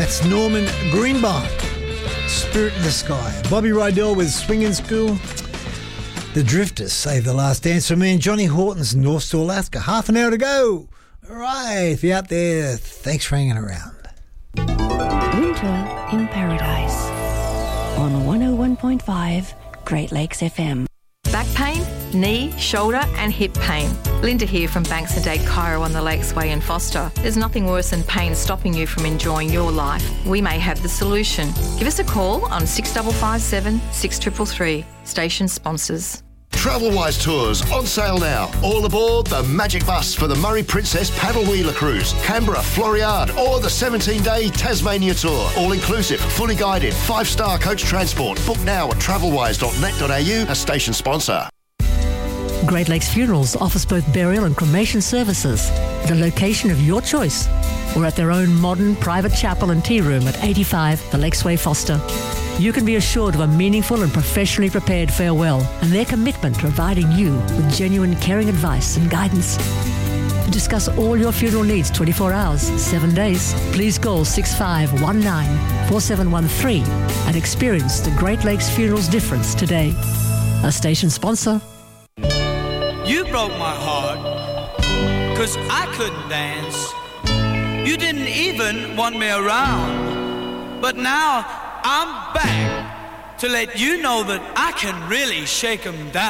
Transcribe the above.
That's Norman Greenbaum, Spirit in the Sky. Bobby Rydell with Swingin' School. The Drifters Save the Last Dance for me and Johnny Horton's North to Alaska. Half an hour to go. All right, if you're out there, thanks for hanging around. Winter in Paradise on 101.5 Great Lakes FM. Back pain, knee, shoulder and hip pain. Linda here from Banks and Dade Chiro on the Lakesway in Foster. There's nothing worse than pain stopping you from enjoying your life. We may have the solution. Give us a call on 6557 6333. Station sponsors. Travelwise Tours on sale now. All aboard the Magic Bus for the Murray Princess Paddle Wheeler Cruise, Canberra, Floriade, or the 17-day Tasmania Tour. All inclusive, fully guided, 5-star coach transport. Book now at travelwise.net.au, a station sponsor. Great Lakes Funerals offers both burial and cremation services at a location of your choice or at their own modern private chapel and tea room at 85 the Lakesway, Foster. You can be assured of a meaningful and professionally prepared farewell and their commitment to providing you with genuine caring advice and guidance. To discuss all your funeral needs 24 hours, 7 days, please call 6519-4713 and experience the Great Lakes Funerals difference today. A station sponsor. You broke my heart, 'cause I couldn't dance. You didn't even want me around. But now I'm back to let you know that I can really shake 'em down.